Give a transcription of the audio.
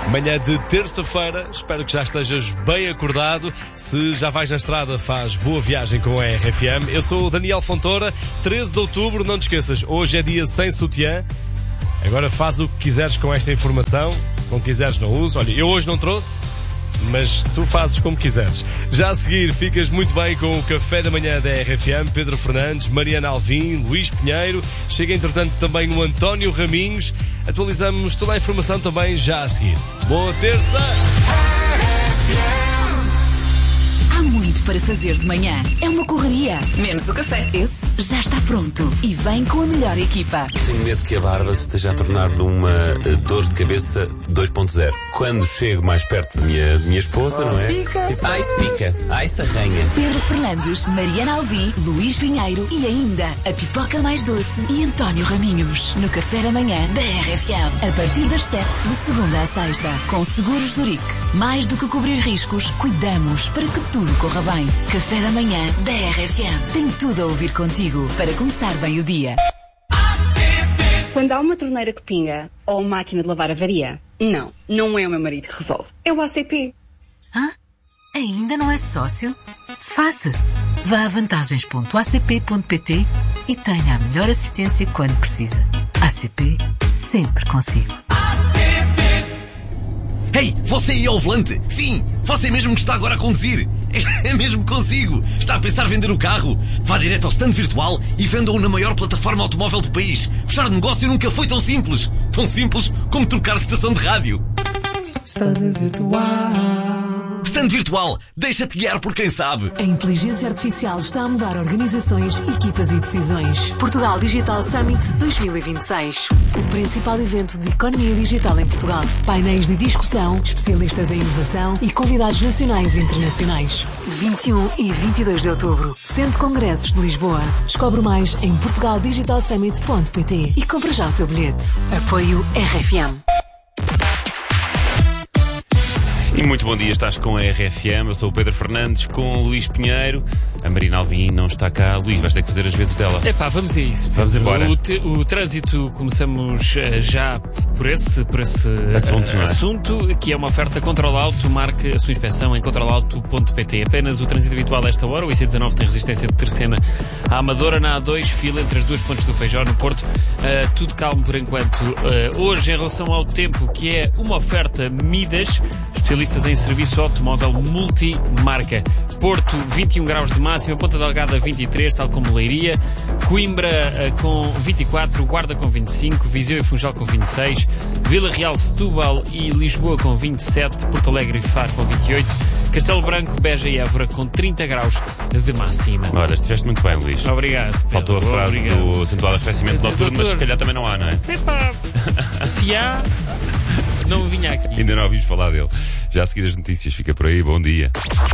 Manhã de terça-feira, espero que já estejas bem acordado. Se já vais na estrada, faz boa viagem com a RFM. Eu sou o Daniel Fontoura, 13 de outubro, não te esqueças, hoje é dia sem sutiã. Agora faz o que quiseres com esta informação, se não quiseres não uso. Olha, eu hoje não trouxe, mas tu fazes como quiseres. Já a seguir, ficas muito bem com o Café da Manhã da RFM, Pedro Fernandes, Mariana Alvim, Luís Pinheiro. Chega entretanto também o António Raminhos. Atualizamos toda a informação também já a seguir. Boa terça! Há muito para fazer de manhã. É uma correria. Menos o café. Esse já está pronto. E vem com a melhor equipa. Tenho medo que a barba se esteja a tornar numa dor de cabeça 2.0. Quando chego mais perto de minha esposa, não é? Pica. Ai, se pica. Ai, se arranha. Pedro Fernandes, Mariana Alvim, Luís Pinheiro e ainda a pipoca mais doce e António Raminhos. No Café da Manhã da RFM. A partir das 7, de segunda a sexta. Com Seguros Zurique. Mais do que cobrir riscos, cuidamos para que tudo corra bem. Café da Manhã da RFM. Tem tudo a ouvir contigo para começar bem o dia. Quando há uma torneira que pinga ou uma máquina de lavar avaria, não é o meu marido que resolve. É o ACP. Hã? Ainda não é sócio? Faça-se. Vá a vantagens.acp.pt e tenha a melhor assistência quando precisa. ACP, sempre consigo. Ei, você aí ao volante? Sim, você mesmo que está agora a conduzir. É mesmo consigo. Está a pensar vender o carro? Vá direto ao stand virtual e venda-o na maior plataforma automóvel do país. Fechar negócio nunca foi tão simples. Tão simples como trocar de estação de rádio. Stand virtual. Deixa-te guiar por quem sabe. A inteligência artificial está a mudar organizações, equipas e decisões. Portugal Digital Summit 2026. O principal evento de economia digital em Portugal. Painéis de discussão, especialistas em inovação e convidados nacionais e internacionais. 21 e 22 de outubro. Centro de Congressos de Lisboa. Descobre mais em portugaldigitalsummit.pt e compra já o teu bilhete. Apoio RFM. E muito bom dia, estás com a RFM, eu sou o Pedro Fernandes, com o Luís Pinheiro. A Marina Alvim não está cá. Luís, vais ter que fazer as vezes dela. Epá, vamos a isso. Vamos embora. O trânsito, começamos já por esse assunto, que é uma oferta Control Auto. Marque a sua inspeção em controlauto.pt. Apenas o trânsito habitual a esta hora. O IC19 tem resistência de Terceira à Amadora. Na A2, fila entre as duas pontes do Feijó, no Porto. Tudo calmo por enquanto. Hoje, em relação ao tempo, que é uma oferta Midas, especialistas em serviço automóvel multimarca. Porto, 21 graus de máxima, Ponta Delgada 23, tal como Leiria, Coimbra com 24, Guarda com 25, Viseu e Funchal com 26, Vila Real, Setúbal e Lisboa com 27, Porto Alegre e Faro com 28, Castelo Branco, Beja e Évora com 30 graus de máxima. Ora, estiveste muito bem, Luís. Obrigado, Pedro. Faltou a frase do acentuado arrefecimento noturno, mas se calhar também não há, não é? Epá, se há, não vinha aqui. Ainda não ouvimos falar dele. Já a seguir as notícias, fica por aí, bom dia.